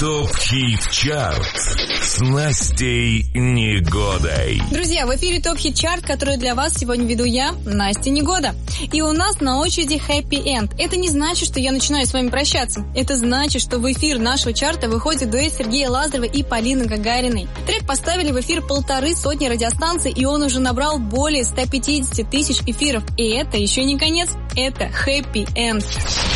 ТОП-хит-чарт с Настей Негодой. Друзья, в эфире ТОП-хит-чарт, который для вас сегодня веду я, Настя Негода. И у нас на очереди Happy End. Это не значит, что я начинаю с вами прощаться. Это значит, что в эфир нашего чарта выходит дуэт Сергея Лазарева и Полины Гагариной. Трек поставили в эфир 150 радиостанций, и он уже набрал более 150 тысяч эфиров. И это еще не конец, это Happy End.